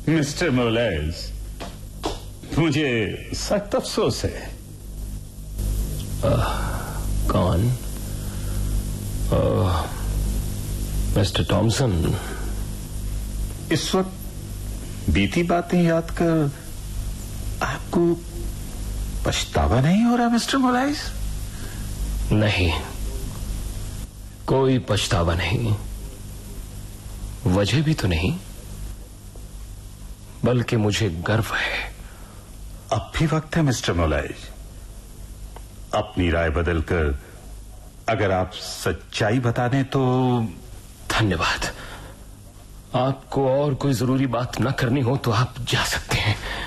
Mister मोलेस, मुझे सख्त अफसोस है। कौन? Mister Thompson. इस वक्त बीती बातें याद कर आपको पछतावा नहीं हो रहा मिस्टर मोलेस? नहीं, कोई पछतावा नहीं। वजह भी तो नहीं, बल्कि मुझे गर्व है। अब भी वक्त है मिस्टर मोलेस। अपनी राय बदलकर अगर आप सच्चाई बता दें तो। धन्यवाद। आपको और कोई जरूरी बात न करनी हो तो आप जा सकते हैं।